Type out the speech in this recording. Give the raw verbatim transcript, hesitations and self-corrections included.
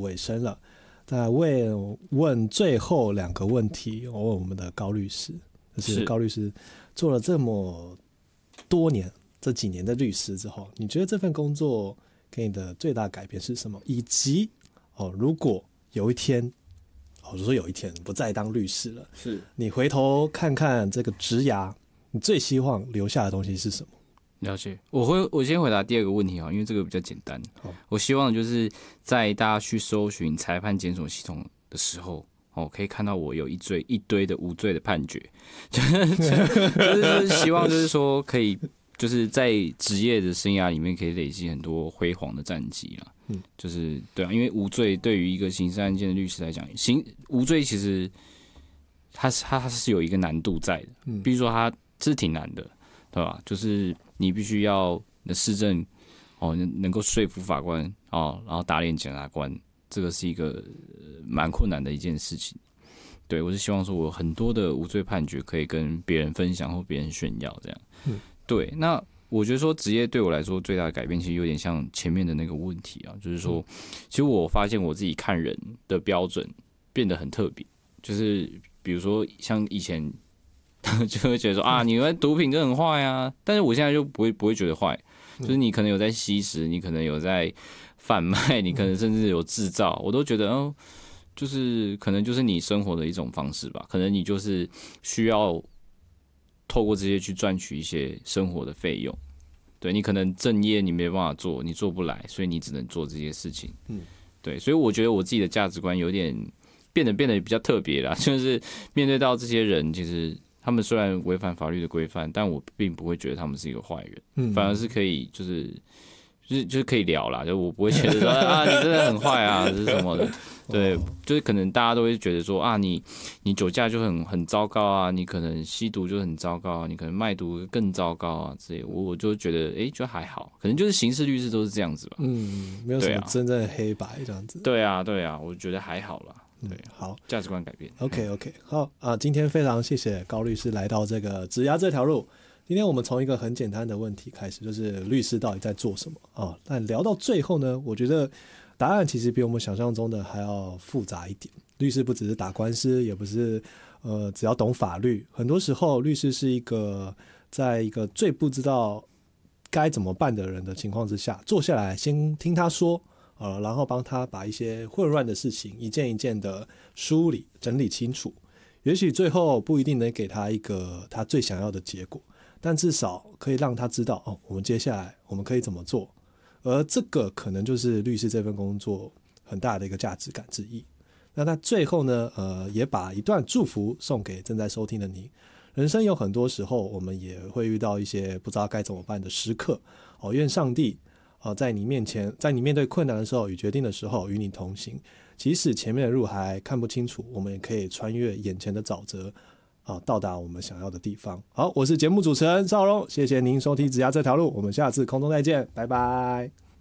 尾声了。再问问最后两个问题，我问我们的高律师，就是高律师做了这么多年，这几年的律师之后，你觉得这份工作给你的最大改变是什么？以及哦，如果有一天，哦，如果说有一天不再当律师了， 是你回头看看这个职涯，你最希望留下的东西是什么？ 了解，我会我先回答第二个问题哈，因为这个比较简单。我希望就是在大家去搜寻裁判检索系统的时候，哦，可以看到我有一堆一堆的无罪的判决，就是就是希望就是说可以就是在职业的生涯里面可以累积很多辉煌的战绩啦。嗯，就是对啊，因为无罪对于一个刑事案件的律师来讲，刑无罪其实它它它是有一个难度在的，嗯，比如说它这是挺难的，对吧？就是你必须要你的事证哦能够说服法官哦，然后打脸检察官，这个是一个蛮困难的一件事情。对，我是希望说我有很多的无罪判决可以跟别人分享或别人炫耀这样。嗯，对，那我觉得说职业对我来说最大的改变，其实有点像前面的那个问题啊，就是说，其实我发现我自己看人的标准变得很特别，就是比如说像以前就会觉得说啊，你们毒品就很坏啊，但是我现在就不会不会觉得坏，就是你可能有在吸食，你可能有在贩卖，你可能甚至有制造，我都觉得哦，就是可能就是你生活的一种方式吧，可能你就是需要透过这些去赚取一些生活的费用。对，你可能正业你没办法做，你做不来，所以你只能做这些事情。嗯，对，所以我觉得我自己的价值观有点变得变得比较特别啦，就是面对到这些人，其实他们虽然违反法律的规范，但我并不会觉得他们是一个坏人，嗯，反而是可以就是就是就是可以聊啦，就我不会觉得说啊你真的很坏啊，这是什么的。对，就是可能大家都会觉得说啊，你你酒驾就很很糟糕啊，你可能吸毒就很糟糕啊，你可能卖毒更糟糕啊之类的。我我就觉得，哎、欸，就还好，可能就是刑事律师都是这样子吧。 嗯，没有什么真正的黑白这样子。 对啊，对啊，我觉得还好啦。对，嗯、 好， 价值观改变。 OK OK， 好啊，今天非常谢谢高律师来到这个职涯这条路。今天我们从一个很简单的问题开始，就是律师到底在做什么啊？但聊到最后呢，我觉得答案其实比我们想象中的还要复杂一点。律师不只是打官司，也不是呃只要懂法律，很多时候律师是一个在一个最不知道该怎么办的人的情况之下，坐下来先听他说，呃，然后帮他把一些混乱的事情一件一件的梳理整理清楚。也许最后不一定能给他一个他最想要的结果，但至少可以让他知道哦，我们接下来我们可以怎么做。而这个可能就是律师这份工作很大的一个价值感之一。那他最后呢，呃，也把一段祝福送给正在收听的你。人生有很多时候，我们也会遇到一些不知道该怎么办的时刻。哦，愿上帝，呃，在你面前，在你面对困难的时候与决定的时候与你同行。即使前面的路还看不清楚，我们也可以穿越眼前的沼泽，啊，到达我们想要的地方。好，我是节目主持人邵荣，谢谢您收听职涯这条路，我们下次空中再见，拜拜。